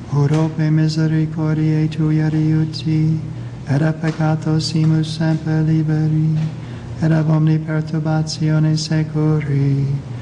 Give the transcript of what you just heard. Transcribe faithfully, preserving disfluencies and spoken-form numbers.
Oro per misericordiae tui adiuti, et a peccato simus semper liberi, et ab omni perturbatione securi,